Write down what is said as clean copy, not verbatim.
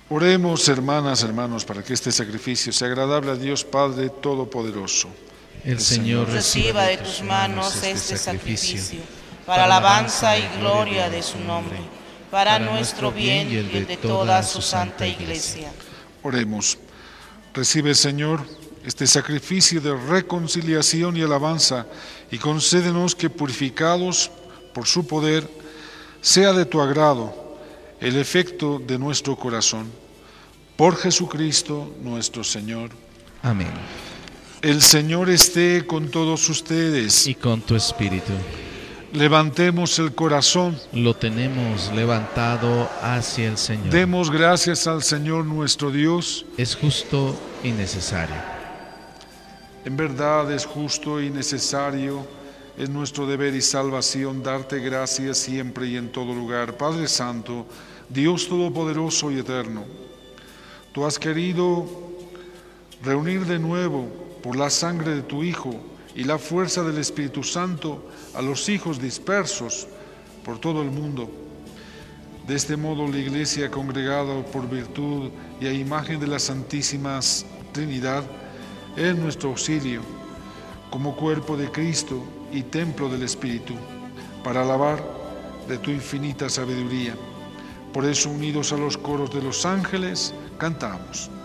Oremos, hermanas, hermanos, para que este sacrificio sea agradable a Dios Padre Todopoderoso. El Señor reciba de tus manos este sacrificio, para alabanza y gloria de su nombre, para nuestro bien y el de toda su santa Iglesia. Oremos. Recibe, Señor, este sacrificio de reconciliación y alabanza, y concédenos que, purificados por su poder, sea de tu agrado el efecto de nuestro corazón. Por Jesucristo nuestro Señor. Amén. El Señor esté con todos ustedes. Y con tu espíritu. Levantemos el corazón. Lo tenemos levantado hacia el Señor. Demos gracias al Señor nuestro Dios. Es justo y necesario. En verdad es justo y necesario, es nuestro deber y salvación darte gracias siempre y en todo lugar. Padre Santo, Dios Todopoderoso y Eterno, tú has querido reunir de nuevo por la sangre de tu Hijo y la fuerza del Espíritu Santo a los hijos dispersos por todo el mundo. De este modo la Iglesia, congregada por virtud y a imagen de la Santísima Trinidad, es nuestro auxilio, como cuerpo de Cristo y templo del Espíritu, para alabar de tu infinita sabiduría. Por eso, unidos a los coros de los ángeles, cantamos.